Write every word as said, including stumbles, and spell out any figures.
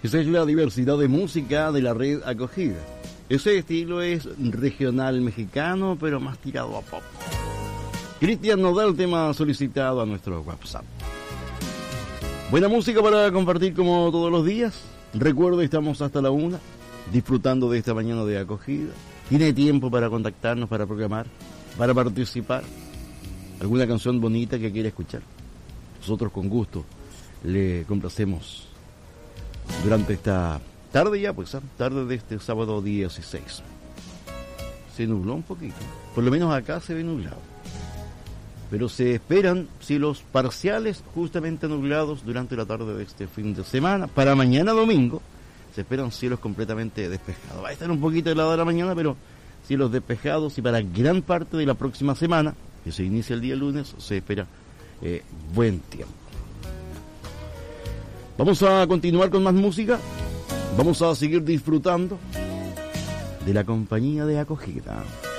Esa es la diversidad de música de la red Acogida. Ese estilo es regional mexicano, pero más tirado a pop. Cristian Nodal, tema solicitado a nuestro WhatsApp. Buena música para compartir como todos los días. Recuerdo, estamos hasta la una, disfrutando de esta mañana de Acogida. Tiene tiempo para contactarnos, para programar, para participar. ¿Alguna canción bonita que quiera escuchar? Nosotros con gusto le complacemos durante esta tarde ya, pues, tarde de este sábado dieciséis. Se nubló un poquito, por lo menos acá se ve nublado. Pero se esperan cielos parciales justamente nublados durante la tarde de este fin de semana. Para mañana domingo se esperan cielos completamente despejados. Va a estar un poquito helado de la mañana, pero cielos despejados. Y para gran parte de la próxima semana, que se inicia el día lunes, se espera eh, buen tiempo. Vamos a continuar con más música. Vamos a seguir disfrutando de la compañía de Acogida.